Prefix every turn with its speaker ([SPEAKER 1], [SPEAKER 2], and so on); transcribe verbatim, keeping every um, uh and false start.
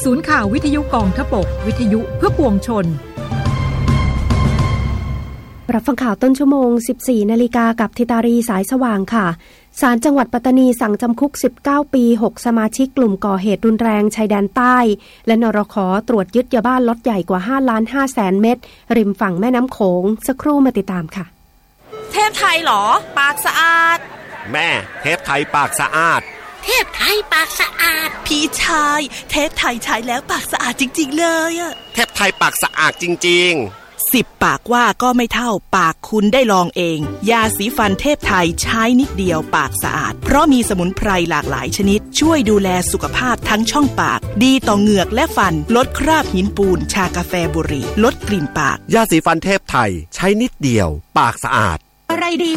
[SPEAKER 1] ศูนย์ข่าววิทยุกองทพบกวิทยุเพื่อปวงชน
[SPEAKER 2] รับฟังข่าวต้นชั่วโมง สิบสี่นาฬิกากับธิตารีสายสว่างค่ะศาลจังหวัดปัตตานีสั่งจำคุกสิบเก้าปีหกสมาชิกกลุ่มก่อเหตุรุนแรงชายแดนใต้และนรข.ตรวจยึดยาบ้าล็อตใหญ่กว่าห้าล้านห้าแสนเม็ดริมฝั่งแม่น้ำโขงสักครู่มาติดตามค่ะ
[SPEAKER 3] เทพไทยหรอปากสะอาด
[SPEAKER 4] แม่เทพไทยปากสะอาด
[SPEAKER 5] เทพไทยปากสะอาด
[SPEAKER 3] พี่ชายเทพไทยใช้แล้วปากสะอาดจริงๆเลยอะ
[SPEAKER 4] เทพไทยปากสะอาดจริงๆ
[SPEAKER 3] สิบปากว่าก็ไม่เท่าปากคุณได้ลองเองยาสีฟันเทพไทยใช้นิดเดียวปากสะอาดเพราะมีสมุนไพรหลากหลายชนิดช่วยดูแลสุขภาพทั้งช่องปากดีต่อเหงือกและฟันลดคราบหินปูนชากาแฟบุหรี่ลดกลิ่นปาก
[SPEAKER 4] ยาสีฟันเทพไทยใช้นิดเดียวปากสะอาด
[SPEAKER 6] อะไรดี